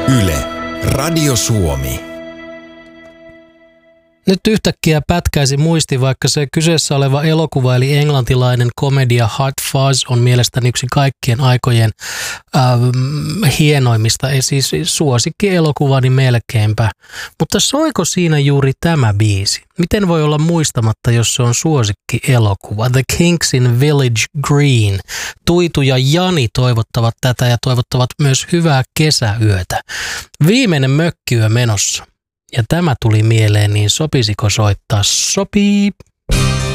Yle, Radio Suomi. Nyt yhtäkkiä pätkäisi muisti, vaikka se kyseessä oleva elokuva, eli englantilainen komedia Hot Fuzz, on mielestäni yksi kaikkien aikojen hienoimmista, siis suosikkielokuvani melkeinpä. Mutta soiko siinä juuri tämä biisi? Miten voi olla muistamatta, jos se on suosikkielokuva? The Kinks in Village Green. Tuitu ja Jani toivottavat tätä ja toivottavat myös hyvää kesäyötä. Viimeinen mökkiyö menossa. Ja tämä tuli mieleen, niin sopisiko soittaa? Sopii.